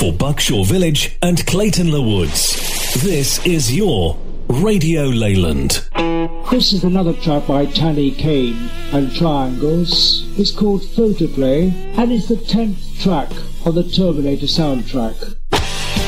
for Buckshaw Village and Clayton Le Woods. This is your Radio Leyland. This is another track by Tanny Kane and Triangles. It's called Photoplay, and it's the 10th track on the Terminator soundtrack.